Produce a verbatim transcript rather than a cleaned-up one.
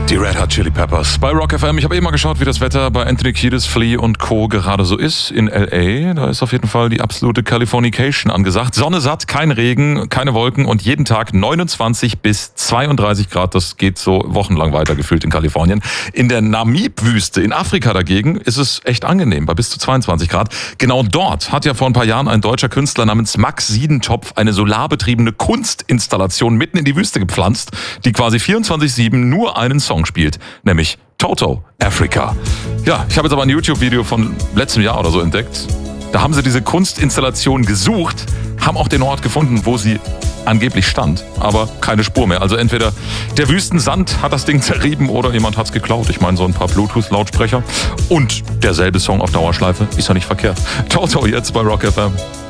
Die Red Hot Chili Peppers bei Rock F M. Ich habe eben mal geschaut, wie das Wetter bei Anthony Kiedis, Flea und Co. gerade so ist in L A. Da ist auf jeden Fall die absolute Californication angesagt. Sonne satt, kein Regen, keine Wolken und jeden Tag neunundzwanzig bis zweiunddreißig Grad. Das geht so wochenlang weiter gefühlt in Kalifornien. In der Namib-Wüste in Afrika dagegen ist es echt angenehm, bei bis zu zweiundzwanzig Grad. Genau dort hat ja vor ein paar Jahren ein deutscher Künstler namens Max Siedentopf eine solarbetriebene Kunstinstallation mitten in die Wüste gepflanzt, die quasi vierundzwanzig sieben nur einen Song spielt, nämlich Toto, Africa. Ja, ich habe jetzt aber ein YouTube-Video von letztem Jahr oder so entdeckt. Da haben sie diese Kunstinstallation gesucht, haben auch den Ort gefunden, wo sie angeblich stand, aber keine Spur mehr. Also entweder der Wüstensand hat das Ding zerrieben oder jemand hat es geklaut. Ich meine, so ein paar Bluetooth-Lautsprecher und derselbe Song auf Dauerschleife ist ja nicht verkehrt. Toto jetzt bei Rock F M.